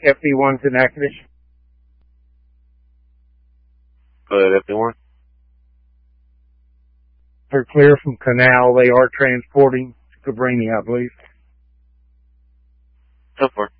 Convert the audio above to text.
FD1's in Natchitoches. Go ahead, FD1. They're clear from Canal. They are transporting to Cabrini, I believe. So far.